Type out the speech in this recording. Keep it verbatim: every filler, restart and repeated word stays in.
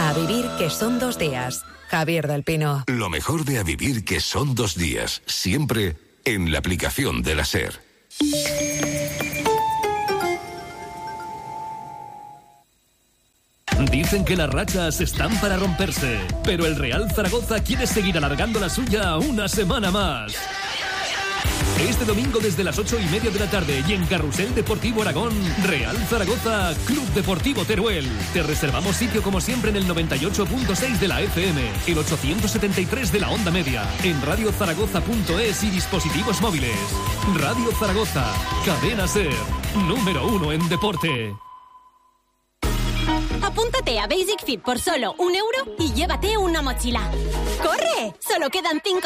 A vivir que son dos días. Javier del Pino. Lo mejor de A vivir que son dos días. Siempre en la aplicación de la SER. Dicen que las rachas están para romperse, pero el Real Zaragoza quiere seguir alargando la suya una semana más. Este domingo desde las ocho y media de la tarde y en Carrusel Deportivo Aragón, Real Zaragoza, Club Deportivo Teruel. Te reservamos sitio como siempre en el noventa y ocho punto seis de la F M, el ochocientos setenta y tres de la onda media, en radio zaragoza punto es y dispositivos móviles. Radio Zaragoza, cadena SER, número uno en deporte. Apúntate a Basic Fit por solo un euro y llévate una mochila. ¡Corre! Solo quedan cinco